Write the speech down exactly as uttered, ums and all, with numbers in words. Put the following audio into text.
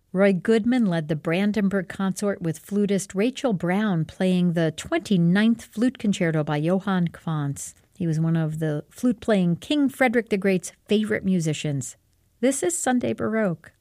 Roy Goodman led the Brandenburg Consort with flutist Rachel Brown playing the twenty-ninth Flute Concerto by Johann Quantz. He was one of the flute-playing King Frederick the Great's favorite musicians. This is Sunday Baroque.